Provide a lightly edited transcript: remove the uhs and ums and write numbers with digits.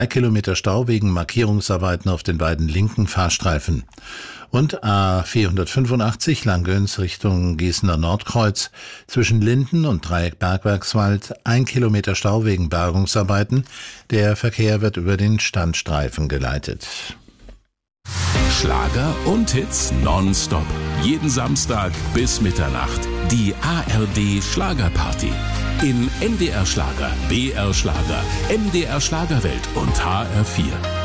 Kilometer Stau wegen Markierungsarbeiten auf den beiden linken Fahrstreifen. Und A485 Langgöns Richtung Gießener Nordkreuz zwischen Linden und Dreieck-Bergwerkswald 1 Kilometer Stau wegen Bergungsarbeiten. Der Verkehr wird über den Standstreifen geleitet. Schlager und Hits nonstop. Jeden Samstag bis Mitternacht. Die ARD Schlagerparty. In NDR Schlager, BR Schlager, MDR Schlagerwelt und HR4.